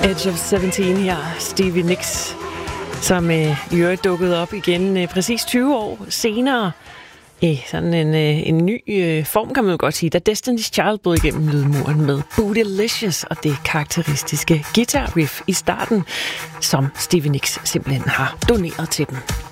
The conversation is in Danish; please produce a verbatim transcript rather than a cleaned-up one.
Edge of sytten her, Stevie Nicks, som øh, i øvrigt dukkede op igen øh, præcis tyve år senere. I sådan en, øh, en ny øh, form, kan man jo godt sige, da Destiny's Child brød igennem lydmuren med Bootylicious og det karakteristiske guitar riff i starten, som Stevie Nicks simpelthen har doneret til dem.